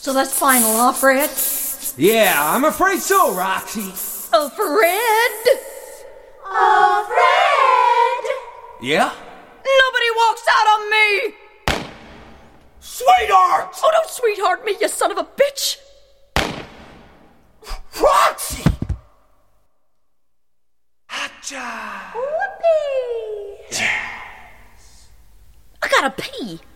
So that's final, huh, Fred? Yeah, I'm afraid so, Roxy. Oh, Fred! Oh, Fred! Yeah? Nobody walks out on me! Sweetheart! Oh, don't sweetheart me, you son of a bitch! Roxy! Hotcha! Whoopee! I gotta pee.